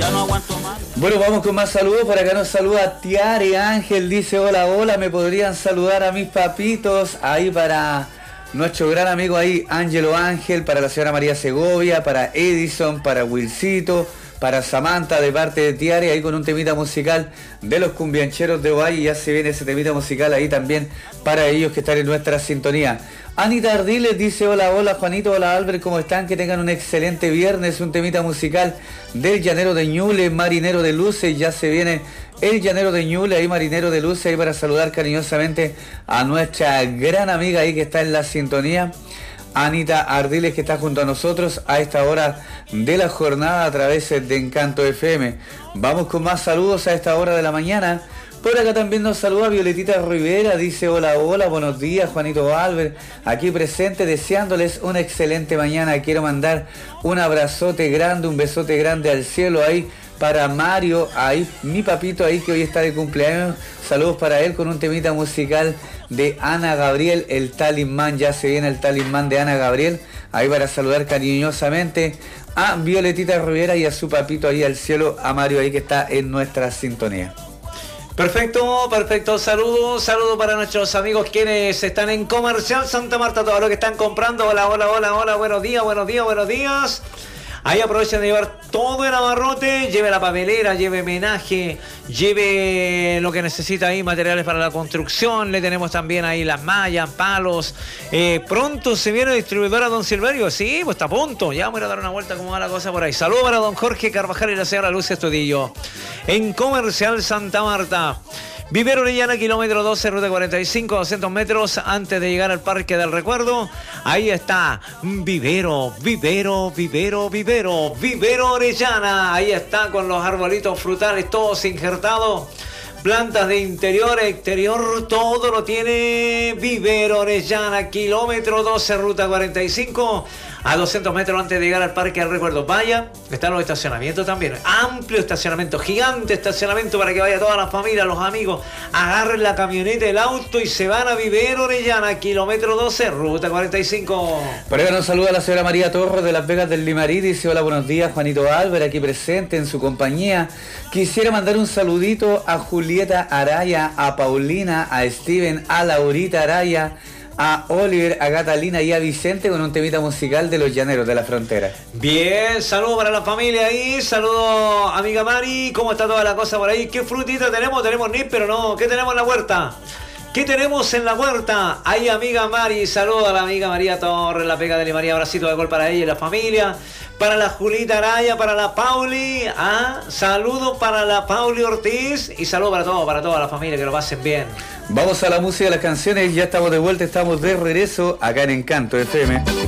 Bueno, vamos con más saludos. Por acá nos saluda Tiare Ángel, dice hola, hola, me podrían saludar a mis papitos, ahí para nuestro gran amigo ahí, Ángelo Ángel, para la señora María Segovia, para Edison, para Wilcito, para Samantha de parte de Tiare, ahí con un temita musical de los cumbiancheros de Ovalle, ya se viene ese temita musical ahí también para ellos que están en nuestra sintonía. Anita Ardiles dice hola, hola Juanito, hola Albert, ¿cómo están? Que tengan un excelente viernes, un temita musical del Llanero de Ñuble, Marinero de Luces, ya se viene el Llanero de Ñuble, ahí Marinero de Luces, ahí para saludar cariñosamente a nuestra gran amiga ahí que está en la sintonía, Anita Ardiles, que está junto a nosotros a esta hora de la jornada a través de Encanto FM. Vamos con más saludos a esta hora de la mañana. Por acá también nos saluda Violetita Rivera, dice hola, hola, buenos días Juanito Albert, aquí presente deseándoles una excelente mañana. Quiero mandar un abrazote grande, un besote grande al cielo ahí para Mario, ahí mi papito ahí que hoy está de cumpleaños. Saludos para él con un temita musical de Ana Gabriel, el talismán, ya se viene el talismán de Ana Gabriel, ahí para saludar cariñosamente a Violetita Rivera y a su papito ahí al cielo, a Mario ahí que está en nuestra sintonía. Perfecto, saludos para nuestros amigos quienes están en Comercial Santa Marta, todos los que están comprando, hola, buenos días. Ahí aprovechen de llevar todo el abarrote, lleve la papelera, lleve menaje, lleve lo que necesita ahí, materiales para la construcción, le tenemos también ahí las mallas, palos. Pronto se viene distribuidora Don Silverio, sí, pues está a punto, ya vamos a dar una vuelta como va la cosa por ahí. Saludos para don Jorge Carvajal y la señora Luz Estudillo. En Comercial Santa Marta. Vivero Orellana, kilómetro 12, ruta 45, 200 metros antes de llegar al Parque del Recuerdo. Ahí está Vivero Orellana. Ahí está con los arbolitos frutales todos injertados. Plantas de interior, exterior, todo lo tiene Vivero Orellana, kilómetro 12, ruta 45, a 200 metros antes de llegar al Parque del Recuerdo. Vaya, están los estacionamientos también, amplio estacionamiento, gigante estacionamiento para que vaya toda la familia, los amigos, agarren la camioneta, el auto y se van a Vivero Orellana, kilómetro 12, ruta 45. Por acá nos saluda la señora María Torres de Las Vegas del Limarí, dice hola, buenos días Juanito Álvarez, aquí presente en su compañía. Quisiera mandar un saludito a Julieta Araya, a Paulina, a Steven, a Laurita Araya, a Oliver, a Catalina y a Vicente con un temita musical de los Llaneros de la Frontera. Bien, saludos para la familia ahí, saludos amiga Mari, ¿cómo está toda la cosa por ahí? ¿Qué frutita tenemos? Tenemos níspero, ¿no? ¿Qué tenemos en la huerta? ¿Qué tenemos en la huerta? Ahí amiga Mari, saludos a la amiga María Torres, la pega de María, abracito de gol para ella y la familia. Para la Julita Araya, para la Pauli, saludos para la Pauli Ortiz y saludos para toda la familia, que lo pasen bien. Vamos a la música de las canciones, ya estamos de vuelta, estamos de regreso acá en Encanto FM.